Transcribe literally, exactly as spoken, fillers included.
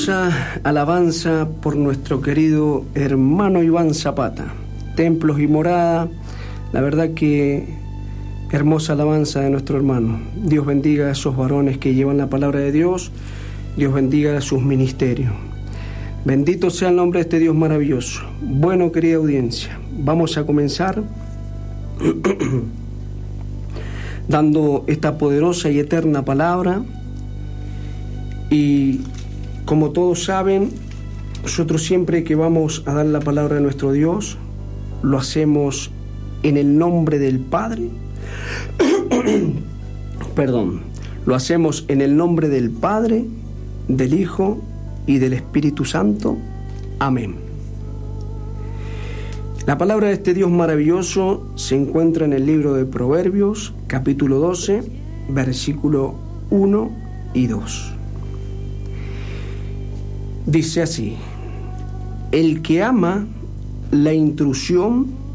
hermosa alabanza por nuestro querido hermano Iván Zapata. Templos y morada, la verdad que hermosa alabanza de nuestro hermano. Dios bendiga a esos varones que llevan la palabra de Dios. Dios bendiga a sus ministerios. Bendito sea el nombre de este Dios maravilloso. Bueno, querida audiencia, vamos a comenzar dando esta poderosa y eterna palabra. Y como todos saben, nosotros siempre que vamos a dar la palabra de nuestro Dios, lo hacemos en el nombre del Padre. Perdón, lo hacemos en el nombre del Padre, del Hijo y del Espíritu Santo. Amén. La palabra de este Dios maravilloso se encuentra en el libro de Proverbios, capítulo doce, versículo uno y dos. Dice así: el que ama la intrusión